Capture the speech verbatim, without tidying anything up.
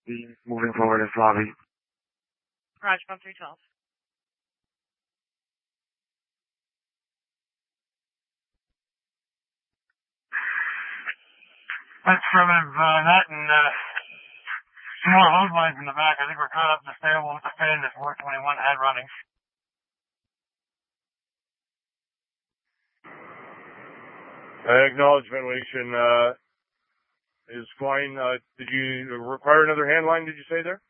be moving forward as lobby. Roger, one three twelve. That's primitive, uh, that and, uh, some more load lines in the back. I think we're caught up to stable with the fan that four twenty-one had running. Uh, acknowledge ventilation, uh, is fine. Uh, did you require another hand line, did you say there?